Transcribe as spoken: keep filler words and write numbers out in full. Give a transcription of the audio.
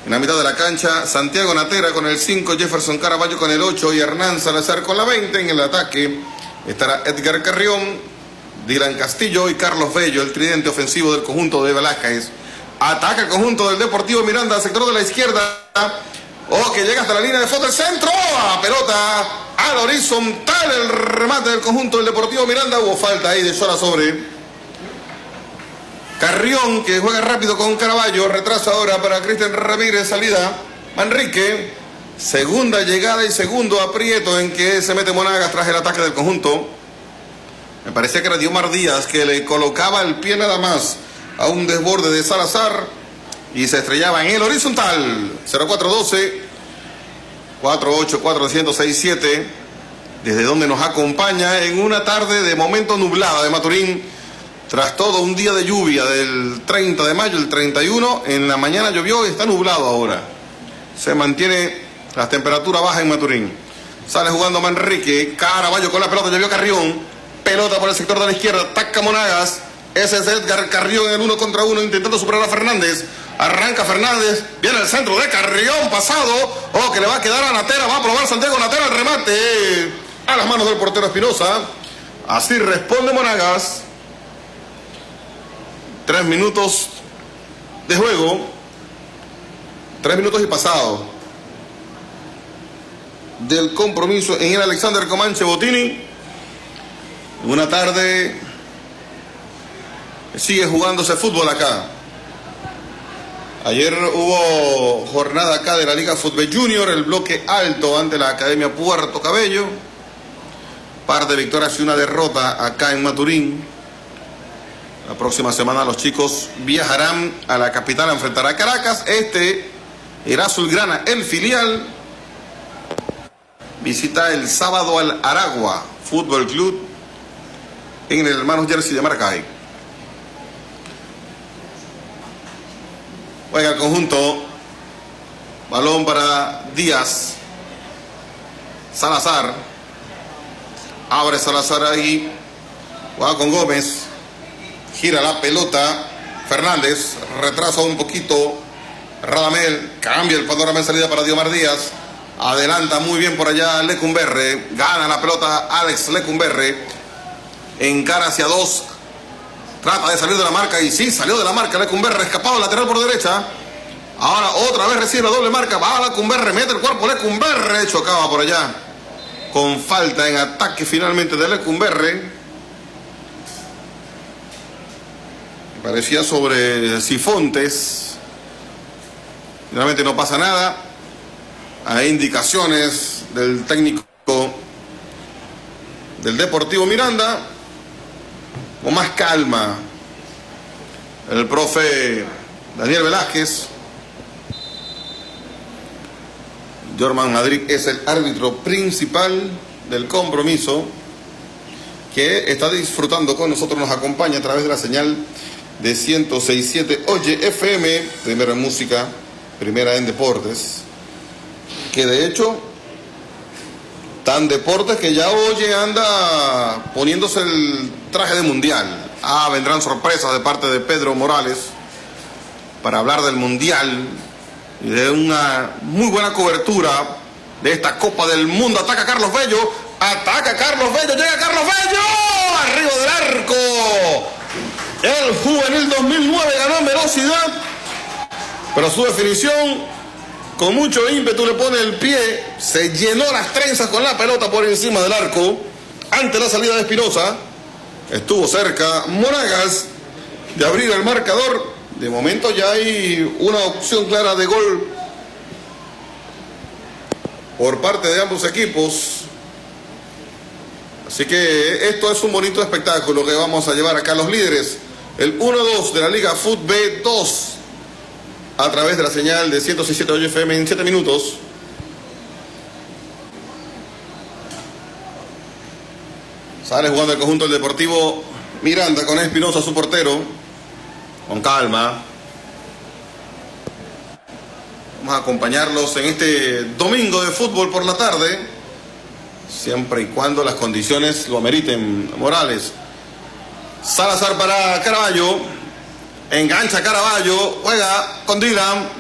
En la mitad de la cancha, Santiago Natera con el cinco, Jefferson Caraballo con el ocho y Hernán Salazar con la veinte. En el ataque estará Edgar Carrión, Dylan Castillo y Carlos Bello, el tridente ofensivo del conjunto de Velázquez. Ataca el conjunto del Deportivo Miranda, sector de la izquierda. Oh, que llega hasta la línea de fondo, el centro. A pelota al horizontal, el remate del conjunto del Deportivo Miranda. Hubo falta ahí de Sola sobre Carrión, que juega rápido con Caraballo. Retrasa ahora para Cristian Ramírez, salida Manrique. Segunda llegada y segundo aprieto en que se mete Monagas tras el ataque del conjunto. Me parecía que era Diomar Díaz que le colocaba el pie nada más a un desborde de Salazar y se estrellaba en el horizontal. Cero cuatro doce, cuatro ocho cuatro cero seis siete, desde donde nos acompaña en una tarde de momento nublada de Maturín. Tras todo un día de lluvia del treinta de mayo, el treinta y uno, en la mañana llovió y está nublado ahora. Se mantiene la temperatura baja en Maturín. Sale jugando Manrique, Caraballo con la pelota, llovió Carrión. Pelota por el sector de la izquierda, ataca Monagas. Ese es Edgar Carrión en el uno contra uno, intentando superar a Fernández. Arranca Fernández, viene el centro de Carrión, pasado. Oh, que le va a quedar a Natera, va a probar Santiago Natera el remate a las manos del portero Espinosa. Así responde Monagas. Tres minutos de juego. Tres minutos y pasado del compromiso en el Alexander Comanche Botini. Una tarde que sigue jugándose fútbol acá. Ayer hubo jornada acá de la Liga Fútbol Junior, el bloque alto ante la Academia Puerto Cabello. Par de victorias y una derrota acá en Maturín. La próxima semana los chicos viajarán a la capital a enfrentar a Caracas. Este era Azulgrana, el filial. Visita el sábado al Aragua Fútbol Club en el hermano Jersey de Maracay. Juega el conjunto. Balón para Díaz. Salazar. Abre Salazar ahí. Juega con Gómez. Gira la pelota. Fernández retrasa un poquito. Radamel cambia el panorama en salida para Diomar Díaz. Adelanta muy bien por allá Lecumberre. Gana la pelota Alex Lecumberre. Encara hacia dos. Trata de salir de la marca y sí, salió de la marca Lecumberre. Escapado lateral por derecha. Ahora otra vez recibe la doble marca. Va a Lecumberre, mete el cuerpo Lecumberre. Chocaba por allá. Con falta en ataque finalmente de Lecumberre. Parecía sobre Cifontes. Realmente no pasa nada. Hay indicaciones del técnico del Deportivo Miranda. Con más calma. El profe Daniel Velázquez. Jorman Madrid es el árbitro principal del compromiso, que está disfrutando con nosotros, nos acompaña a través de la señal de ciento seis punto siete Oye F M, primera en música, primera en deportes, que de hecho tan deportes que ya Oye anda poniéndose el traje de mundial. Ah, vendrán sorpresas de parte de Pedro Morales para hablar del mundial y de una muy buena cobertura de esta Copa del Mundo. Ataca Carlos Bello, ataca Carlos Bello, llega Carlos Bello, arriba del arco. El juvenil dos mil nueve ganó en velocidad, pero su definición con mucho ímpetu le pone el pie, se llenó las trenzas con la pelota por encima del arco. Ante la salida de Espinosa, estuvo cerca Monagas de abrir el marcador. De momento ya hay una opción clara de gol por parte de ambos equipos. Así que esto es un bonito espectáculo que vamos a llevar acá a los líderes. El uno dos de la Liga Fútbol dos a través de la señal de ciento seis punto siete F M en siete minutos. Sale jugando el conjunto del Deportivo Miranda con Espinosa, su portero. Con calma. Vamos a acompañarlos en este domingo de fútbol por la tarde, siempre y cuando las condiciones lo ameriten. Morales. Salazar para Caraballo. Engancha Caraballo. Juega con Dylan.